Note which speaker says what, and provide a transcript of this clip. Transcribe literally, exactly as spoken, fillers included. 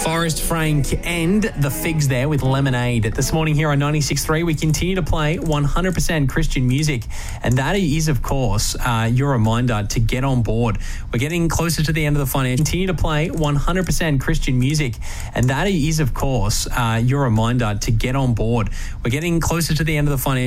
Speaker 1: Forrest Frank and the Figs there with Lemonade. This morning here on ninety-six point three, we continue to play one hundred percent Christian music, and that is, of course, uh, your reminder to get on board. We're getting closer to the end of the financial. Continue to play one hundred percent Christian music, and that is, of course, uh, your reminder to get on board. We're getting closer to the end of the financial.